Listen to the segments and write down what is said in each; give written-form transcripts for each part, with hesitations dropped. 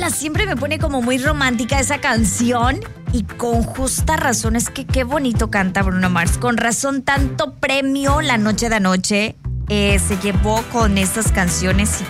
mañana siempre me pone como muy romántica esa canción. Y con justa razón, es que qué bonito canta Bruno Mars. Con razón, tanto premio la noche de anoche se llevó con estas canciones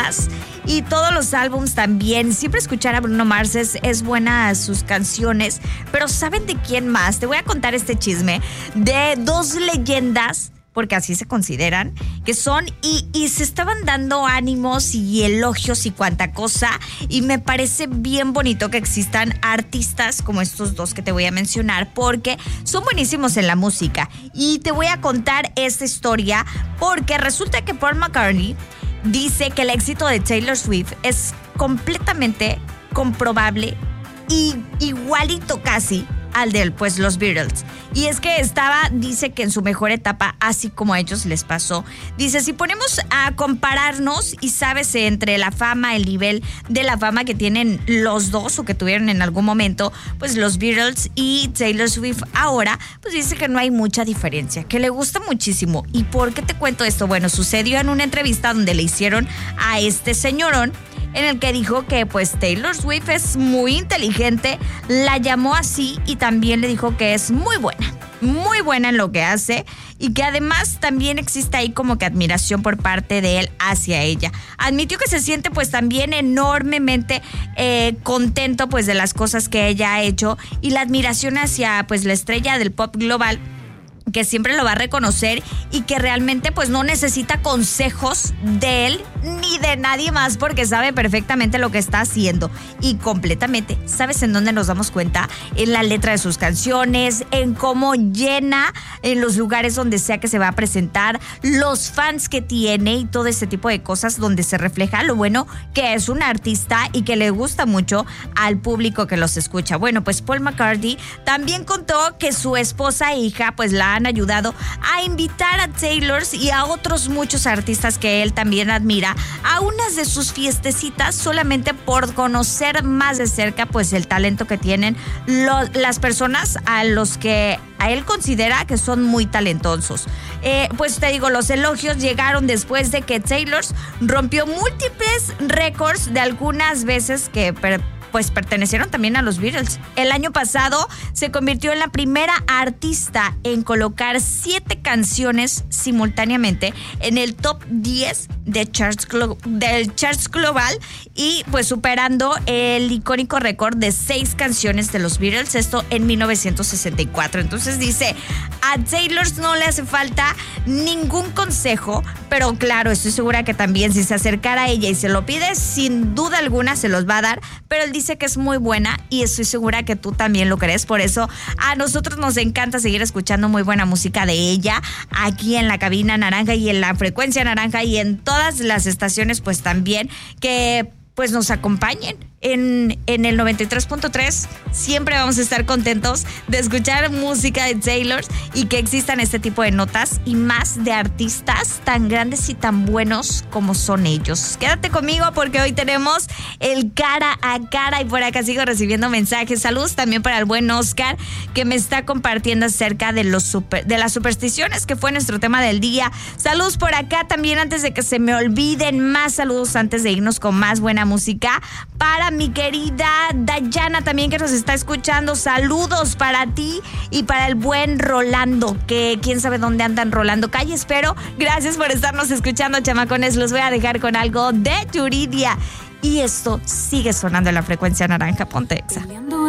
y todos los álbums también. Siempre escuchar a Bruno Mars es buena sus canciones. Pero ¿saben de quién más? Te voy a contar este chisme de dos leyendas, porque así se consideran, que son y se estaban dando ánimos y elogios y cuanta cosa, y me parece bien bonito que existan artistas como estos dos que te voy a mencionar, porque son buenísimos en la música. Y te voy a contar esta historia porque resulta que Paul McCartney dice que el éxito de Taylor Swift es completamente comprobable y igualito casi al de pues los Beatles. Y es que dice que en su mejor etapa, así como a ellos les pasó. Dice, si ponemos a compararnos y sabes entre la fama, el nivel de la fama que tienen los dos o que tuvieron en algún momento, pues los Beatles y Taylor Swift ahora, pues dice que no hay mucha diferencia, que le gusta muchísimo. ¿Y por qué te cuento esto? Bueno, sucedió en una entrevista donde le hicieron a este señorón, en el que dijo que pues Taylor Swift es muy inteligente, la llamó así y también le dijo que es muy buena en lo que hace y que además también existe ahí como que admiración por parte de él hacia ella. Admitió que se siente pues también enormemente contento pues de las cosas que ella ha hecho y la admiración hacia pues la estrella del pop global, que siempre lo va a reconocer y que realmente pues no necesita consejos de él ni de nadie más porque sabe perfectamente lo que está haciendo y completamente. ¿Sabes en dónde nos damos cuenta? En la letra de sus canciones, en cómo llena en los lugares donde sea que se va a presentar, los fans que tiene y todo ese tipo de cosas donde se refleja lo bueno que es un artista y que le gusta mucho al público que los escucha. Bueno, pues Paul McCartney también contó que su esposa e hija pues la han ayudado a invitar a Taylor y a otros muchos artistas que él también admira a unas de sus fiestecitas solamente por conocer más de cerca pues el talento que tienen las personas a los que a él considera que son muy talentosos. Pues te digo, los elogios llegaron después de que Taylor rompió múltiples récords de algunas veces que pues pertenecieron también a los Beatles. El año pasado se convirtió en la primera artista en colocar 7 canciones simultáneamente en el top 10 del charts global y pues superando el icónico récord de 6 canciones de los Beatles, esto en 1964. Entonces dice, a Taylor no le hace falta ningún consejo, pero claro, estoy segura que también si se acercara a ella y se lo pide, sin duda alguna se los va a dar, pero él dice que es muy buena y estoy segura que tú también lo crees. Por eso a nosotros nos encanta seguir escuchando muy buena música de ella aquí en la cabina naranja y en la frecuencia naranja y en todas las estaciones pues también que pues nos acompañen en el 93.3. Siempre vamos a estar contentos de escuchar música de Taylor y que existan este tipo de notas y más de artistas tan grandes y tan buenos como son ellos. Quédate conmigo porque hoy tenemos el cara a cara y por acá sigo recibiendo mensajes. Saludos también para el buen Oscar que me está compartiendo acerca de las supersticiones que fue nuestro tema del día. Saludos por acá también antes de que se me olviden, más saludos antes de irnos con más buena música para mi querida Dayana también que nos está escuchando. Saludos para ti y para el buen Rolando, que quién sabe dónde andan Rolando Calles, pero gracias por estarnos escuchando, chamacones. Los voy a dejar con algo de Yuridia y esto sigue sonando en la frecuencia naranja. Ponte Exa.